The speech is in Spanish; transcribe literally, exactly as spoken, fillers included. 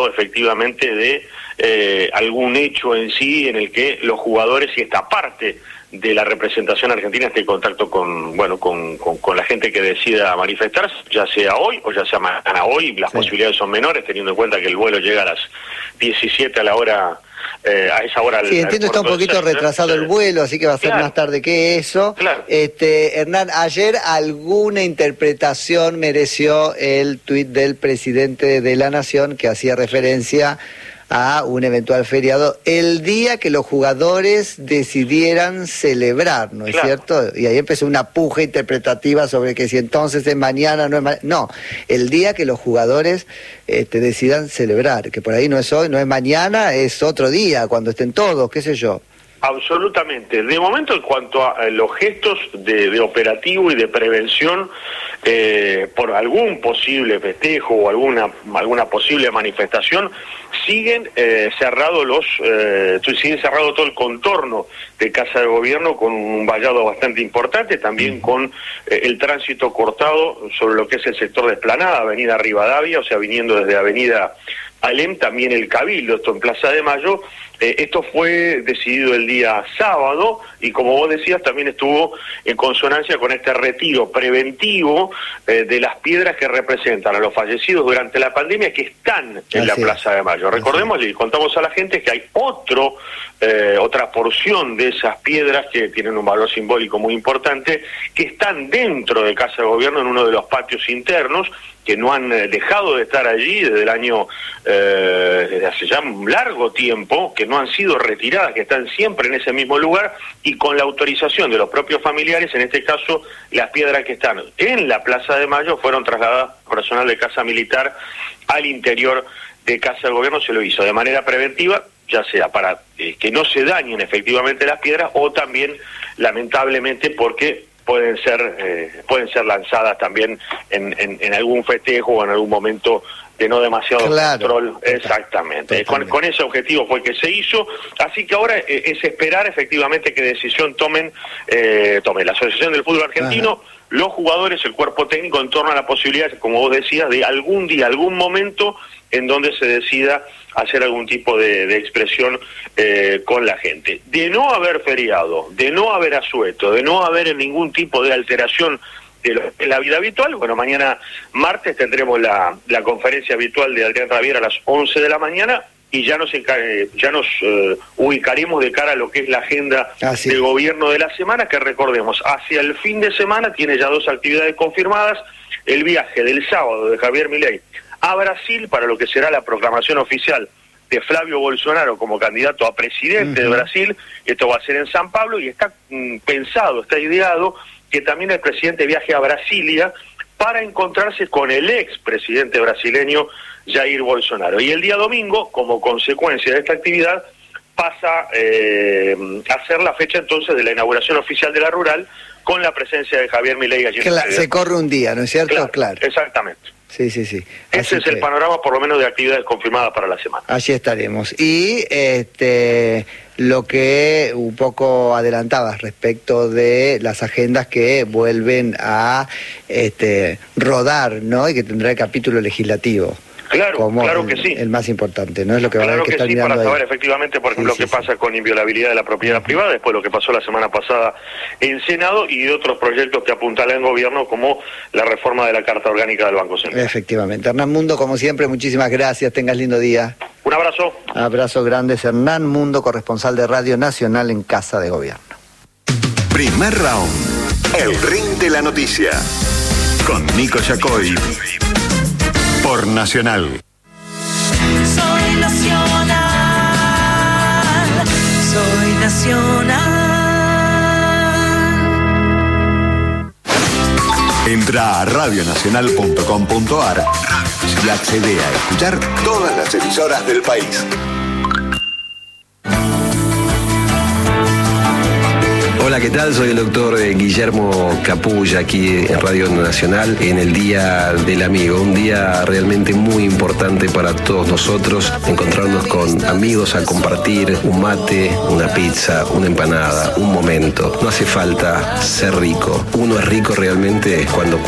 tratado efectivamente de eh, algún hecho en sí en el que los jugadores y esta parte de la representación argentina esté en contacto con, bueno, con, con, con la gente que decida manifestarse, ya sea hoy o ya sea mañana. Hoy las sí. posibilidades son menores, teniendo en cuenta que el vuelo llega a las diecisiete a la hora, eh, a esa hora. Sí, entiendo, está un poquito retrasado el vuelo, así que va a ser claro. más tarde que eso. Claro. Este, Hernán, ayer alguna interpretación mereció el tuit del presidente de la Nación que hacía referencia a un eventual feriado el día que los jugadores decidieran celebrar, ¿no es claro. cierto? Y ahí empezó una puja interpretativa sobre que si entonces es mañana, no es mañana. No, el día que los jugadores este, decidan celebrar, que por ahí no es hoy, no es mañana, es otro día, cuando estén todos, qué sé yo. Absolutamente. De momento, en cuanto a los gestos de, de operativo y de prevención eh, por algún posible festejo o alguna alguna posible manifestación, siguen eh, cerrados los eh, siguen cerrado todo el contorno de Casa de Gobierno con un vallado bastante importante, también con eh, el tránsito cortado sobre lo que es el sector de Esplanada, Avenida Rivadavia, o sea, viniendo desde Avenida Alem, también el Cabildo, esto en Plaza de Mayo. Eh, esto fue decidido el día sábado y, como vos decías, también estuvo en consonancia con este retiro preventivo eh, de las piedras que representan a los fallecidos durante la pandemia que están en Así la Plaza es. de Mayo. Recordemos y contamos a la gente que hay otro eh, otra porción de esas piedras que tienen un valor simbólico muy importante, que están dentro de Casa de Gobierno en uno de los patios internos, que no han eh, dejado de estar allí desde el año, eh, desde hace ya un largo tiempo, que no han sido retiradas, que están siempre en ese mismo lugar, y con la autorización de los propios familiares, en este caso, las piedras que están en la Plaza de Mayo fueron trasladadas por personal de Casa Militar al interior de Casa del Gobierno. Se lo hizo de manera preventiva, ya sea para eh, que no se dañen efectivamente las piedras, o también, lamentablemente, porque pueden ser eh, pueden ser lanzadas también en, en, en algún festejo o en algún momento de no demasiado claro, control. Total, exactamente. Con, con ese objetivo fue que se hizo. Así que ahora eh, es esperar efectivamente qué decisión tomen, eh, tome la Asociación del Fútbol Argentino, Ajá. los jugadores, el cuerpo técnico, en torno a la posibilidad, como vos decías, de algún día, algún momento en donde se decida hacer algún tipo de, de expresión eh, con la gente. De no haber feriado, de no haber asueto, de no haber ningún tipo de alteración de, lo, de la vida habitual, bueno, mañana martes tendremos la, la conferencia habitual de Adrián Rabier a las once de la mañana, y ya nos, ya nos uh, ubicaremos de cara a lo que es la agenda Así. de gobierno de la semana, que recordemos, hacia el fin de semana tiene ya dos actividades confirmadas: el viaje del sábado de Javier Milei a Brasil para lo que será la proclamación oficial de Flavio Bolsonaro como candidato a presidente uh-huh. de Brasil. Esto va a ser en San Pablo, y está mm, pensado, está ideado que también el presidente viaje a Brasilia para encontrarse con el ex presidente brasileño Jair Bolsonaro. Y el día domingo, como consecuencia de esta actividad, pasa eh, a ser la fecha entonces de la inauguración oficial de la Rural, con la presencia de Javier Milei allí. Claro, se corre un día, ¿no es cierto? Claro, claro. Exactamente. Sí, sí, sí. Ese Así es que... el panorama, por lo menos, de actividades confirmadas para la semana. Allí estaremos. Y este lo que un poco adelantabas respecto de las agendas que vuelven a este rodar, ¿no? Y que tendrá el capítulo legislativo. Claro, como claro el, que sí. El más importante, ¿no? Es lo que va claro a haber que, que estar sí, mirando para saber ahí. efectivamente, por ejemplo, sí, sí, qué sí. pasa con inviolabilidad de la propiedad uh-huh. privada, después lo que pasó la semana pasada en Senado, y de otros proyectos que apuntalan el gobierno, como la reforma de la Carta Orgánica del Banco Central. Efectivamente. Hernán Mundo, como siempre, muchísimas gracias. Tengas lindo día. Un abrazo. Abrazo grande. Hernán Mundo, corresponsal de Radio Nacional en Casa de Gobierno. Primer round. El ring de la noticia. Con Nico Yacoy. Por Nacional. Soy nacional, soy nacional. Entra a radio nacional punto com punto a r y accede a escuchar todas las emisoras del país. Hola, ¿qué tal? Soy el doctor Guillermo Capulla, aquí en Radio Nacional, en el Día del Amigo. Un día realmente muy importante para todos nosotros, encontrarnos con amigos a compartir un mate, una pizza, una empanada, un momento. No hace falta ser rico. Uno es rico realmente cuando